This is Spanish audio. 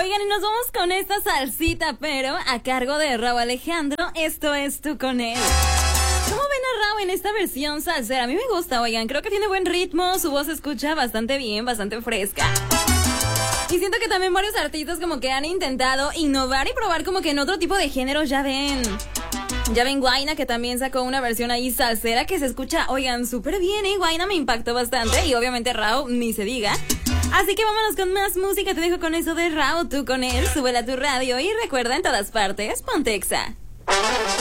Oigan, y nos vamos con esta salsita, pero a cargo de Rauw Alejandro. Esto es Tú con él. ¿Cómo ven a Rauw en esta versión salsera? A mí me gusta, oigan, creo que tiene buen ritmo, su voz se escucha bastante bien, bastante fresca. Y siento que también varios artistas como que han intentado innovar y probar como que en otro tipo de géneros. Ya ven Guayna, que también sacó una versión ahí salsera que se escucha, oigan, súper bien, Guayna me impactó bastante. Y obviamente Rauw, ni se diga. Así que vámonos con más música. Te dejo con eso de Rauw, Tú con él. Súbela a tu radio y recuerda, en todas partes, ponte Exa.